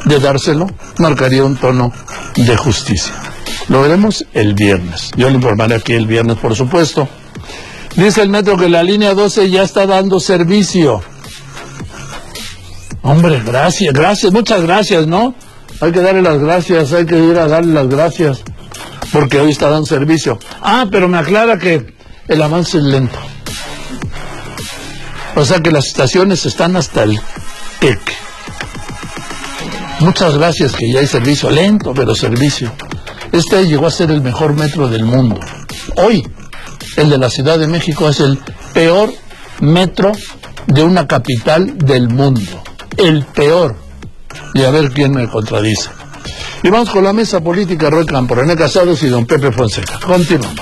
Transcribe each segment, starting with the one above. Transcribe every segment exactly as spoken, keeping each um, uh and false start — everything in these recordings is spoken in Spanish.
de dárselo, marcaría un tono de justicia. Lo veremos el viernes. Yo le informaré aquí el viernes, por supuesto. Dice el metro que la línea doce ya está dando servicio. Hombre, gracias, gracias, muchas gracias, ¿no? Hay que darle las gracias, hay que ir a darle las gracias, porque hoy está dando servicio. Ah, pero me aclara que el avance es lento. O sea que las estaciones están hasta el queque. Muchas gracias que ya hay servicio, lento, pero servicio. Este llegó a ser el mejor metro del mundo. Hoy, el de la Ciudad de México es el peor metro de una capital del mundo. El peor. Y a ver quién me contradice. Y vamos con la mesa política, Roy Campo, René Casados y don Pepe Fonseca. Continuamos.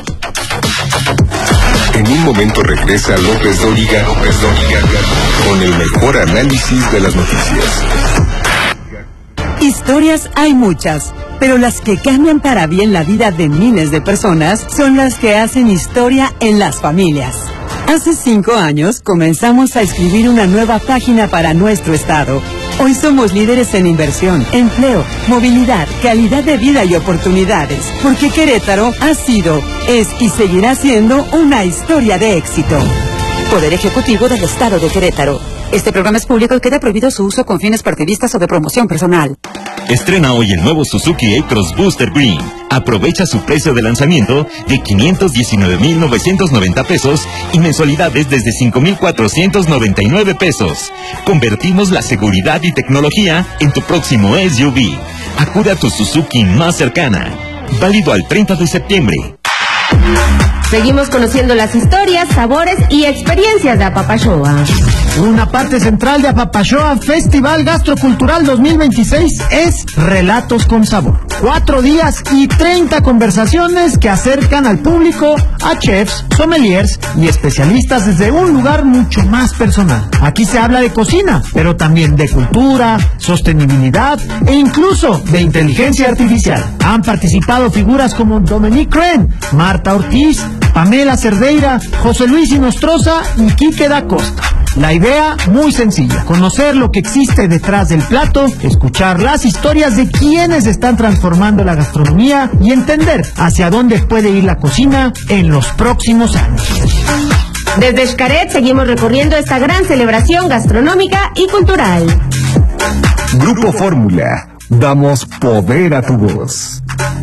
En un momento regresa López Dóriga, López Dóriga, con el mejor análisis de las noticias. Historias hay muchas, pero las que cambian para bien la vida de miles de personas son las que hacen historia en las familias. Hace cinco años comenzamos a escribir una nueva página para nuestro estado. Hoy somos líderes en inversión, empleo, movilidad, calidad de vida y oportunidades, porque Querétaro ha sido, es y seguirá siendo una historia de éxito. Poder Ejecutivo del Estado de Querétaro. Este programa es público y queda prohibido su uso con fines partidistas o de promoción personal. Estrena hoy el nuevo Suzuki A-Cross Booster Green. Aprovecha su precio de lanzamiento de quinientos diecinueve mil novecientos noventa pesos y mensualidades desde cinco mil cuatrocientos noventa y nueve pesos. Convertimos la seguridad y tecnología en tu próximo S U V. Acude a tu Suzuki más cercana. Válido al treinta de septiembre. Seguimos conociendo las historias, sabores y experiencias de Apapashoa. Una parte central de Apapashoa Festival Gastrocultural dos mil veintiséis es Relatos con Sabor. Cuatro días y treinta conversaciones que acercan al público a chefs, sommeliers y especialistas desde un lugar mucho más personal. Aquí se habla de cocina, pero también de cultura, sostenibilidad e incluso de inteligencia artificial. Han participado figuras como Dominique Crenn, Marta Ortiz, Pamela Cerdeira, José Luis Inostroza y Quique da Costa. La idea muy sencilla, conocer lo que existe detrás del plato, escuchar las historias de quienes están transformando la gastronomía y entender hacia dónde puede ir la cocina en los próximos años. Desde Xcaret seguimos recorriendo esta gran celebración gastronómica y cultural. Grupo Fórmula, damos poder a tu voz.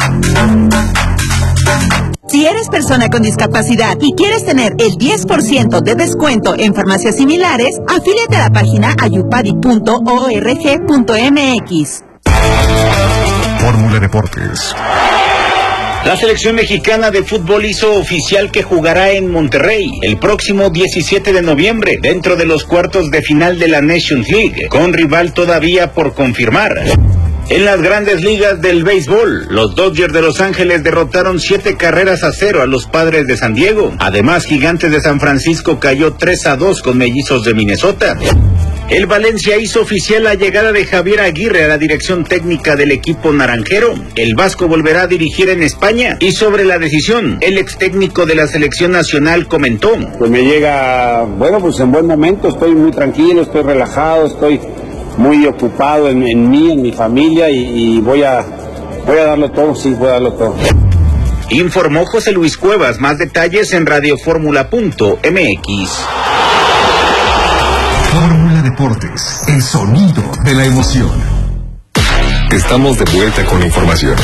Si eres persona con discapacidad y quieres tener el diez por ciento de descuento en farmacias similares, afíliate a la página ayupadi punto org punto mx. Fórmula Deportes. La selección mexicana de fútbol hizo oficial que jugará en Monterrey el próximo diecisiete de noviembre, dentro de los cuartos de final de la Nations League, con rival todavía por confirmar. En las grandes ligas del béisbol, los Dodgers de Los Ángeles derrotaron siete carreras a cero a los Padres de San Diego. Además, Gigantes de San Francisco cayó tres a dos con Mellizos de Minnesota. El Valencia hizo oficial la llegada de Javier Aguirre a la dirección técnica del equipo naranjero. El vasco volverá a dirigir en España. Y sobre la decisión, el ex técnico de la selección nacional comentó: Pues me llega, bueno, pues en buen momento, estoy muy tranquilo, estoy relajado, estoy muy ocupado en, en mí, en mi familia, y, y voy a voy a darlo todo, sí, voy a darlo todo. Informó José Luis Cuevas. Más detalles en radioformula punto mx. Fórmula Deportes, el sonido de la emoción. Estamos de vuelta con la información.